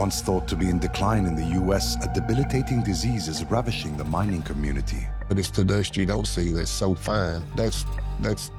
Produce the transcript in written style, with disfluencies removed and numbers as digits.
Once thought to be in decline in the US, a debilitating disease is ravishing the mining community. But it's the dust you don't see that's so fine. That's